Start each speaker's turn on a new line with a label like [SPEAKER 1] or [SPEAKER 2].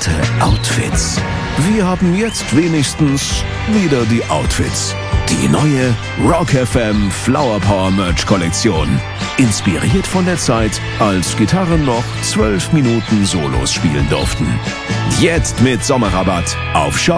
[SPEAKER 1] satte Outfits. Wir haben jetzt wenigstens wieder die Outfits. Die neue Rock FM Flower Power Merch Kollektion. Inspiriert von der Zeit, als Gitarren noch 12 Minuten Solos spielen durften. Jetzt mit Sommerrabatt auf